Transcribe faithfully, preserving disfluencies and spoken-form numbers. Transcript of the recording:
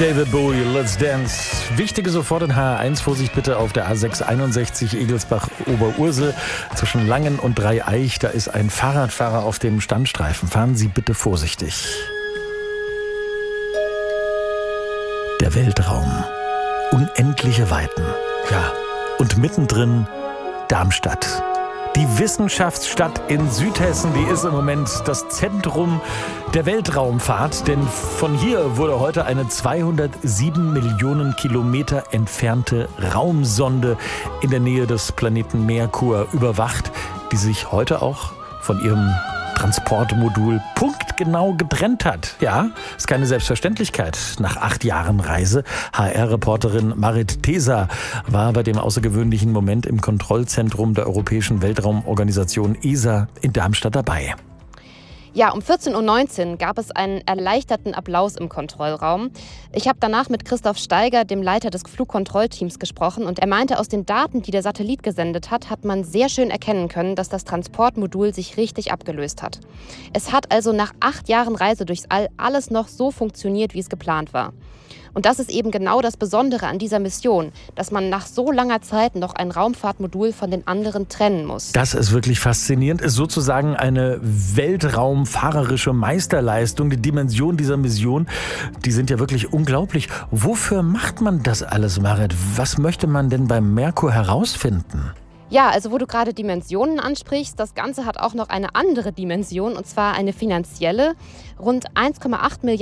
David Bowie, Let's Dance. Wichtige sofort in H R eins. Vorsicht bitte auf der A sechs einundsechzig Egelsbach-Oberursel zwischen Langen und Dreieich. Da ist ein Fahrradfahrer auf dem Standstreifen. Fahren Sie bitte vorsichtig. Der Weltraum. Unendliche Weiten. Ja, und mittendrin Darmstadt. Die Wissenschaftsstadt in Südhessen, die ist im Moment das Zentrum der Weltraumfahrt, denn von hier wurde heute eine zweihundertsieben Millionen Kilometer entfernte Raumsonde in der Nähe des Planeten Merkur überwacht, die sich heute auch von ihrem Transportmodul punktgenau getrennt hat. Ja, ist keine Selbstverständlichkeit. Nach acht Jahren Reise, H R-Reporterin Marit Teser war bei dem außergewöhnlichen Moment im Kontrollzentrum der Europäischen Weltraumorganisation E S A in Darmstadt dabei. Ja, um vierzehn Uhr neunzehn gab es einen erleichterten Applaus im Kontrollraum. Ich habe danach mit Christoph Steiger, dem Leiter des Flugkontrollteams, gesprochen und er meinte, aus den Daten, die der Satellit gesendet hat, hat man sehr schön erkennen können, dass das Transportmodul sich richtig abgelöst hat. Es hat also nach acht Jahren Reise durchs All alles noch so funktioniert, wie es geplant war. Und das ist eben genau das Besondere an dieser Mission, dass man nach so langer Zeit noch ein Raumfahrtmodul von den anderen trennen muss. Das ist wirklich faszinierend. Ist sozusagen eine weltraumfahrerische Meisterleistung. Die Dimensionen dieser Mission, die sind ja wirklich unglaublich. Wofür macht man das alles, Marit? Was möchte man denn beim Merkur herausfinden? Ja, also wo du gerade Dimensionen ansprichst, das Ganze hat auch noch eine andere Dimension, und zwar eine finanzielle. Rund eins Komma acht Milliarden